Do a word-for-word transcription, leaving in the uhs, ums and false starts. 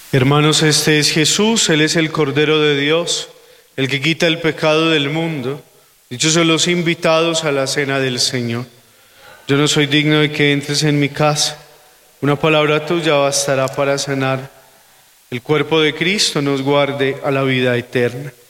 Hermanos, este es Jesús, Él es el Cordero de Dios, el que quita el pecado del mundo. Dichosos los invitados a la cena del Señor. Yo no soy digno de que entres en mi casa. Una palabra tuya bastará para sanar. El cuerpo de Cristo nos guarde a la vida eterna.